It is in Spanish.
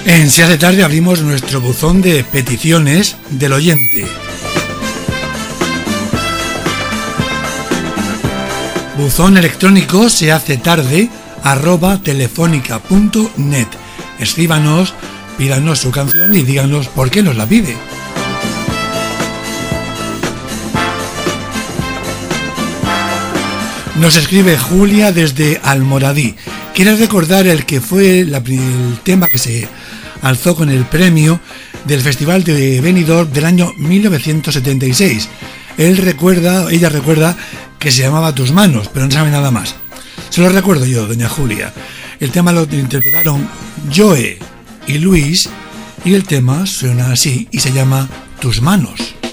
En Se hace tarde abrimos nuestro buzón de peticiones del oyente. Buzón electrónico sehacetarde@telefonica.net. Escríbanos, pídanos su canción y díganos por qué nos la pide. Nos escribe Julia desde Almoradí. Quiere recordar el que fue el tema que se alzó con el premio del Festival de Benidorm del año 1976. Ella recuerda que se llamaba Tus manos, pero no sabe nada más. Se lo recuerdo yo, doña Julia. El tema lo interpretaron Joe y Luis y el tema suena así y se llama Tus manos.